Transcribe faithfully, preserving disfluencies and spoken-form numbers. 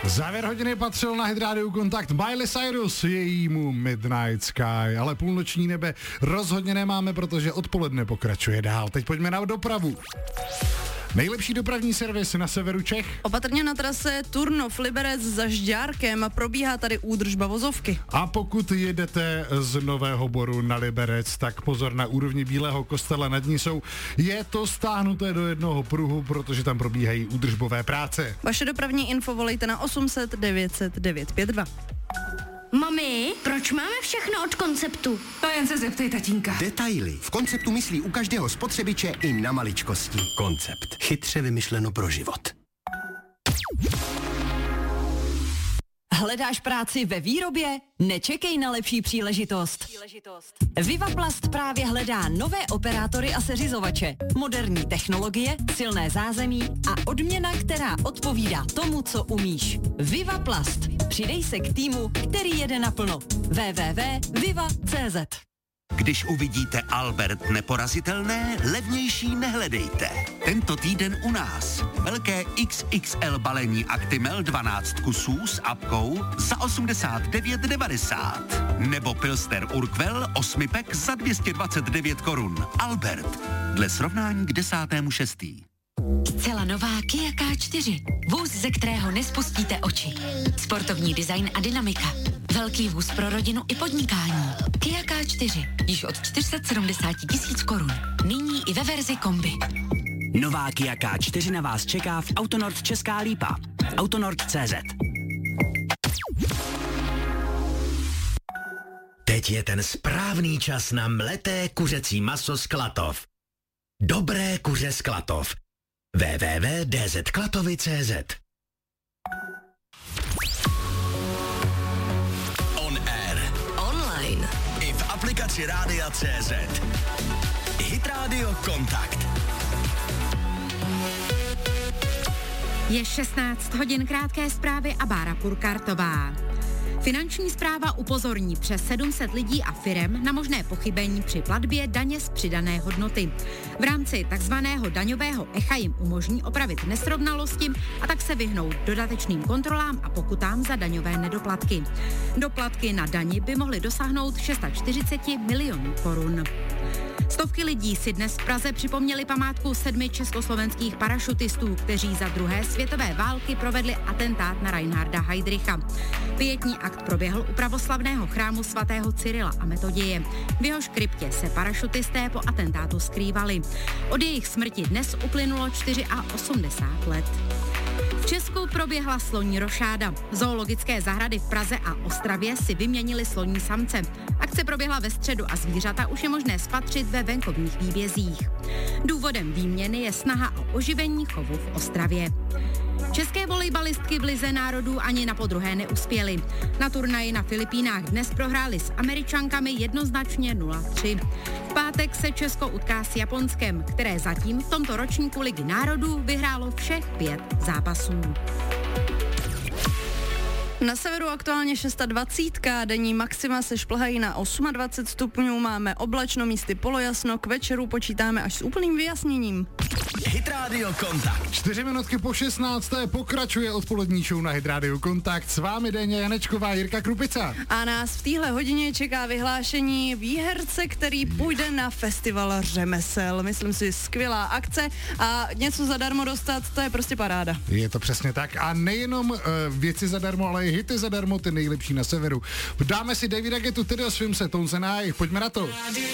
Závěr hodiny patřil na Hit Radio Kontakt Miley Cyrus, jejímu Midnight Sky, ale půlnoční nebe rozhodně nemáme, protože odpoledne pokračuje dál. Teď pojďme na dopravu. Nejlepší dopravní servis na severu Čech. Opatrně na trase Turnov-Liberec za Žďárkem a probíhá tady údržba vozovky. A pokud jedete z Nového Boru na Liberec, tak pozor na úrovni Bílého Kostela nad Nisou. Je to stáhnuté do jednoho pruhu, protože tam probíhají údržbové práce. Vaše dopravní info volejte na osm set devět set devět pět dva. Mami, proč máme všechno od Konceptu? To jen se zeptej tatínka. Detaily. V Konceptu myslí u každého spotřebiče i na maličkosti. Koncept. Chytře vymyšleno pro život. Hledáš práci ve výrobě? Nečekej na lepší příležitost. Vivaplast právě hledá nové operátory a seřizovače, moderní technologie, silné zázemí a odměna, která odpovídá tomu, co umíš. Vivaplast. Přidej se k týmu, který jede naplno. w w w tečka viva tečka c z. Když uvidíte Albert neporazitelné, levnější nehledejte. Tento týden u nás. Velké iks iks el balení Actimel dvanáct kusů s apkou za osmdesát devět devadesát. Nebo Pilsner Urquell osmi pack za dvě stě dvacet devět korun. Albert. Dle srovnání k desátému šestý. Zcela nová Kia K čtyři. Vůz, ze kterého nespustíte oči. Sportovní design a dynamika. Velký vůz pro rodinu i podnikání. Kia K čtyři. Již od čtyři sta sedmdesát tisíc korun. Nyní i ve verzi kombi. Nová Kia K čtyři na vás čeká v Autonord Česká Lípa. Autonord tečka cé zet. Teď je ten správný čas na mleté kuřecí maso z Klatov. Dobré kuře z Klatov. w w w tečka d z klatovy tečka c z. On air. Online. I v aplikaci Rádia C Z. Hit Radio Kontakt. Je šestnáct hodin, krátké zprávy a Bára Purkartová. Finanční správa upozorní přes sedm set lidí a firem na možné pochybení při platbě daně z přidané hodnoty. V rámci takzvaného daňového echa jim umožní opravit nesrovnalosti a tak se vyhnout dodatečným kontrolám a pokutám za daňové nedoplatky. Doplatky na dani by mohly dosáhnout čtyřicet šest milionů korun. Stovky lidí si dnes v Praze připomněli památku sedmi československých parašutistů, kteří za druhé světové války provedli atentát na Reinharda Heydricha. Pietní akt proběhl u pravoslavného chrámu svatého Cyrila a Metoděje. V jehož kryptě se parašutisté po atentátu skrývali. Od jejich smrti dnes uplynulo osmdesát čtyři let. V Česku proběhla sloní rošáda. Zoologické zahrady v Praze a Ostravě si vyměnili sloní samce. Akce proběhla ve středu a zvířata už je možné spatřit ve venkovních výbězích. Důvodem výměny je snaha o oživení chovu v Ostravě. České volejbalistky v lize národů ani na podruhé neuspěly. Na turnaji na Filipínách dnes prohráli s Američankami jednoznačně nula tři. V pátek se Česko utká s Japonskem, které zatím v tomto ročníku ligy národů vyhrálo všech pět zápasů. Na severu aktuálně dvacet šest, denní maxima se šplhají na dvacet osm stupňů, máme oblačno, místy polojasno, k večeru počítáme až s úplným vyjasněním. Hit Radio Kontakt. Čtyři minutky po šestnácté pokračuje odpolední show na Hit Radio Kontakt. S vámi Déně Janečková, Jirka Krupica. A nás v téhle hodině čeká vyhlášení výherce, který půjde na festival řemesel. Myslím si, skvělá akce a něco zadarmo dostat, to je prostě paráda. Je to přesně tak a nejenom uh, věci zadarmo, ale i hity zadarmo, ty nejlepší na severu. Dáme si Davida Guettu, tedy o svým se, Tones and I, pojďme na to.